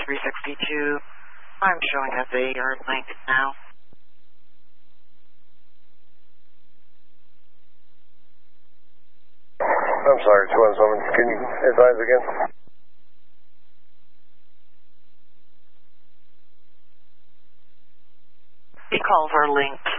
362. I'm showing that they are linked now. I'm sorry, 217. Can you advise again? The calls are linked.